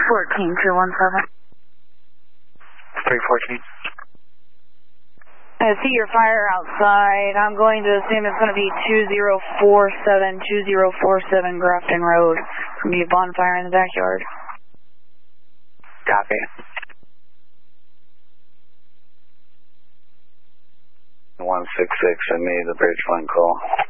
314-217. 314. I see your fire outside. I'm going to assume it's going to be 2047 Grafton Road. It's going to be a bonfire in the backyard. Copy. 166, I made the bridge one call.